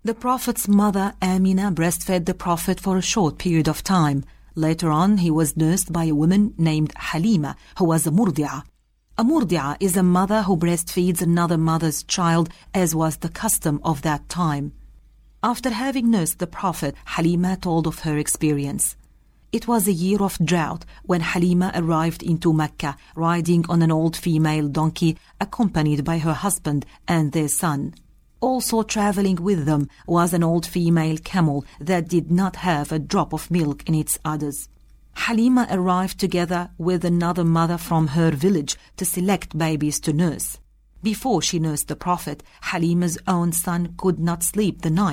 The Prophet's mother, Amina, breastfed the Prophet for a short period of time. Later on, he was nursed by a woman named Halima, who was a murdi'a. A murdi'a is a mother who breastfeeds another mother's child, as was the custom of that time. After having nursed the Prophet, Halima told of her experience. It was a year of drought when Halima arrived into Mecca, riding on an old female donkey, accompanied by her husband and their son. Also traveling with them was an old female camel that did not have a drop of milk in its udders. Halima arrived together with another mother from her village to select babies to nurse. Before she nursed the Prophet, Halima's own son could not sleep the night